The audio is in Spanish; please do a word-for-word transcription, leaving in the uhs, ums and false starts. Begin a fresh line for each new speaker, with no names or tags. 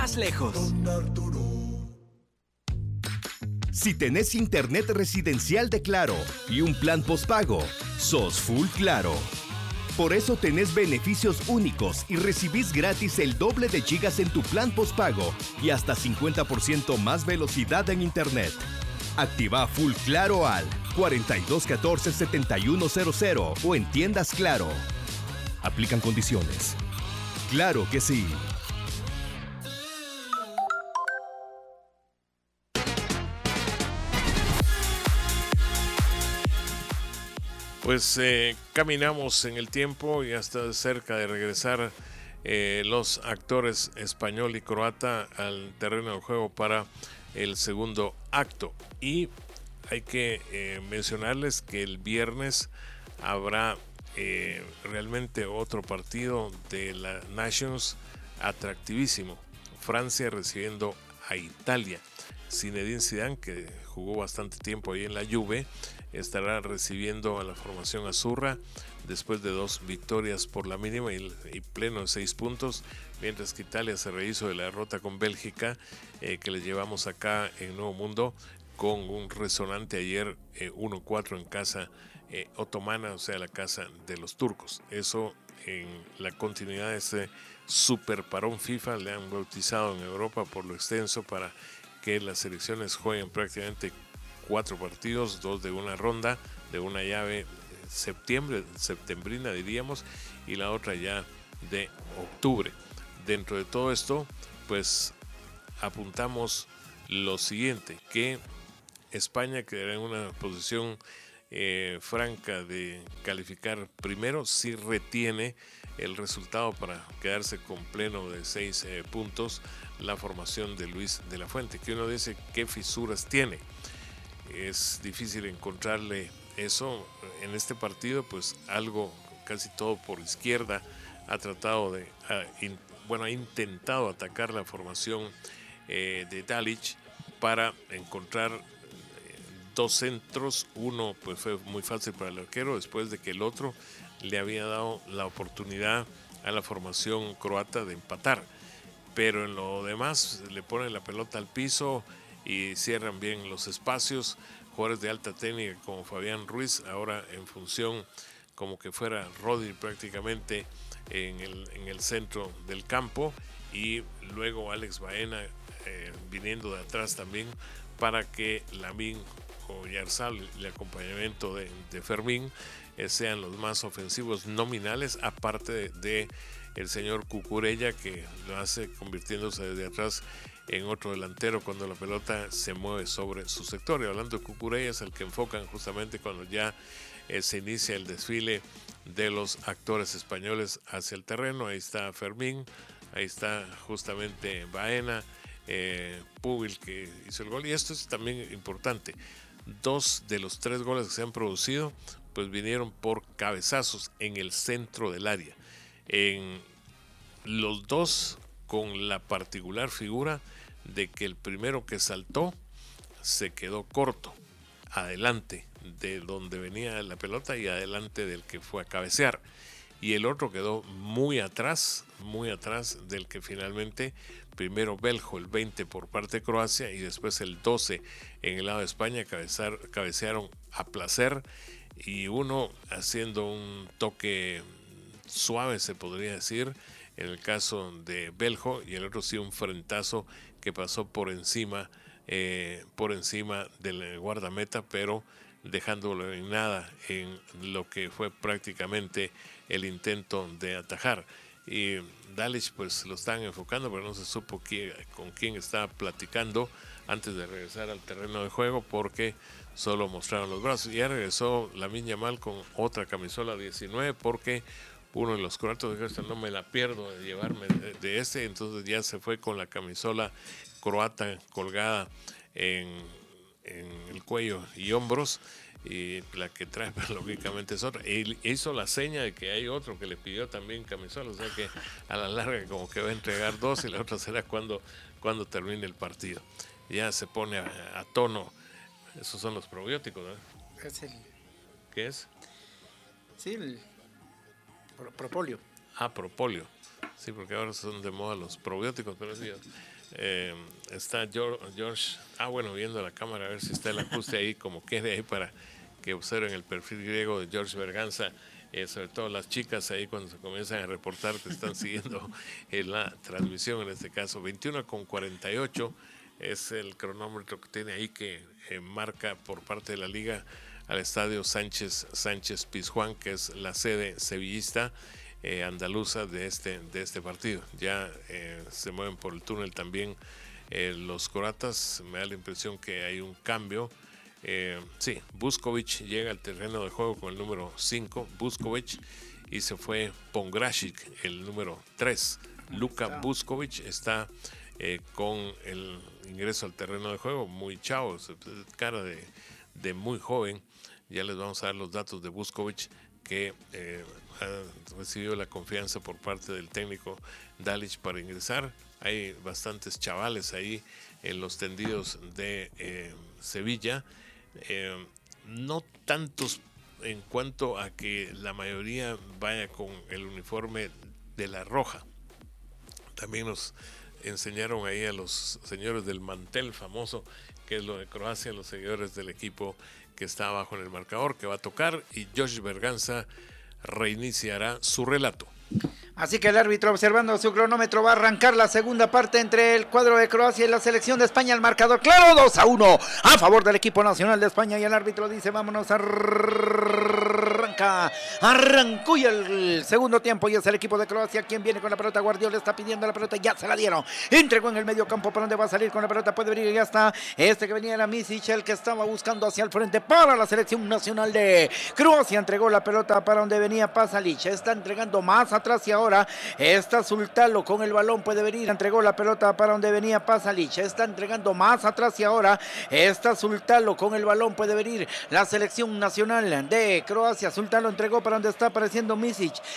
más lejos.
Si tenés internet residencial de Claro y un plan postpago, sos full Claro. Por eso tenés beneficios únicos y recibís gratis el doble de gigas en tu plan postpago y hasta cincuenta por ciento más velocidad en internet. Activa Full Claro al cuarenta y dos catorce setenta y uno cero cero o en tiendas Claro. Aplican condiciones. Claro que sí.
Pues eh, caminamos en el tiempo y hasta cerca de regresar eh, los actores español y croata al terreno de juego para el segundo acto. Y hay que eh, mencionarles que el viernes habrá eh, realmente otro partido de la Nations atractivísimo. Francia recibiendo a Italia. Zinedine Zidane, que jugó bastante tiempo ahí en la Juve, estará recibiendo a la formación azurra después de dos victorias por la mínima y, y pleno de seis puntos, mientras que Italia se rehizo de la derrota con Bélgica, eh, que le llevamos acá en Nuevo Mundo con un resonante ayer eh, uno cuatro en casa eh, otomana, o sea, la casa de los turcos. Eso en la continuidad de este super parón FIFA, le han bautizado en Europa por lo extenso, para que las selecciones jueguen prácticamente cuatro partidos, dos de una ronda, de una llave septiembre, septembrina diríamos, y la otra ya de octubre. Dentro de todo esto, pues apuntamos lo siguiente, que España quedará en una posición eh, franca de calificar primero si retiene el resultado para quedarse con pleno de seis eh, puntos la formación de Luis de la Fuente, que uno dice qué fisuras tiene. Es difícil encontrarle eso en este partido, pues algo casi todo por izquierda ha tratado de, ha, in, bueno, ha intentado atacar la formación eh, de Dalic para encontrar eh, dos centros. Uno pues fue muy fácil para el arquero, después de que el otro le había dado la oportunidad a la formación croata de empatar, pero en lo demás le ponen la pelota al piso y cierran bien los espacios. Jugadores de alta técnica como Fabián Ruiz, ahora en función como que fuera Rodri prácticamente en el, en el centro del campo, y luego Alex Baena eh, viniendo de atrás también para que Lamine o Yarzal y el acompañamiento de, de Fermín eh, sean los más ofensivos nominales, aparte de, de el señor Cucurella, que lo hace convirtiéndose desde atrás en otro delantero cuando la pelota se mueve sobre su sector. Y hablando de Cucurella, es el que enfocan justamente cuando ya eh, se inicia el desfile de los actores españoles hacia el terreno. Ahí está Fermín, ahí está justamente Baena, eh, Pubil, que hizo el gol. Y esto es también importante, dos de los tres goles que se han producido pues vinieron por cabezazos en el centro del área, en los dos con la particular figura de que el primero que saltó se quedó corto, adelante de donde venía la pelota y adelante del que fue a cabecear, y el otro quedó muy atrás, muy atrás del que finalmente, primero Beljo, el veinte por parte de Croacia, y después el doce en el lado de España, cabezar, cabecearon a placer, y uno haciendo un toque suave, se podría decir, en el caso de Beljo, y el otro sí un frentazo que pasó por encima, eh, por encima del guardameta, pero dejándolo en nada en lo que fue prácticamente el intento de atajar. Y Dalic pues lo están enfocando, pero no se supo quién, con quién estaba platicando antes de regresar al terreno de juego, porque solo mostraron los brazos. Y ya regresó Lamine Yamal con otra camisola diecinueve, porque uno de los croatas dijo: esta no me la pierdo de llevarme de, de este, entonces ya se fue con la camisola croata colgada en, en el cuello y hombros, y la que trae pues, lógicamente es otra. Y hizo la seña de que hay otro que le pidió también camisola, o sea que a la larga como que va a entregar dos, y la otra será cuando, cuando termine el partido. Ya se pone a, a tono. Esos son los probióticos, ¿no?
Es el...
¿Qué es?
Sí, el Propolio.
Ah, Propolio. Sí, porque ahora son de moda los probióticos, pero sí, eh, está George, George, ah bueno, viendo la cámara a ver si está el ajuste ahí como quede ahí para que observen el perfil griego de George Berganza, eh, sobre todo las chicas ahí cuando se comienzan a reportar que están siguiendo en la transmisión, en este caso veintiuno con cuarenta y ocho es el cronómetro que tiene ahí que eh, marca por parte de la liga al estadio Sánchez Sánchez Pizjuán, que es la sede sevillista eh, andaluza de este de este partido. Ya eh, se mueven por el túnel también eh, los croatas. Me da la impresión que hay un cambio. Eh, sí, Buskovic llega al terreno de juego con el número cinco, Buskovic, y se fue Pongrašić, el número tres. Luka Buskovic está eh, con el ingreso al terreno de juego, muy chavo, cara de, de muy joven. Ya les vamos a dar los datos de Buskovic, que eh, ha recibido la confianza por parte del técnico Dalic para ingresar. Hay bastantes chavales ahí en los tendidos de eh, Sevilla. Eh, no tantos en cuanto a que la mayoría vaya con el uniforme de la roja. También nos enseñaron ahí a los señores del mantel famoso, que es lo de Croacia, los seguidores del equipo que está abajo en el marcador, que va a tocar, y Josh Berganza reiniciará su relato.
Así que el árbitro, observando su cronómetro, va a arrancar la segunda parte entre el cuadro de Croacia y la selección de España. El marcador claro, dos a uno a favor del equipo nacional de España, y el árbitro dice vámonos, arranca, arrancó y el segundo tiempo, y es el equipo de Croacia quien viene con la pelota. Guardiola está pidiendo la pelota, ya se la dieron, entregó en el medio campo. ¿Para dónde va a salir con la pelota? Puede venir, ya está este que venía, era Misic, el que estaba buscando hacia el frente para la selección nacional de Croacia. Entregó la pelota para donde venía Pasalic, está entregando más atrás y ahora está Sultalo con el balón, puede venir, entregó la pelota para donde venía Pasalic, está entregando más atrás y ahora está Sultalo con el balón, puede venir la selección nacional de Croacia. Sultalo entregó para donde está apareciendo Misic,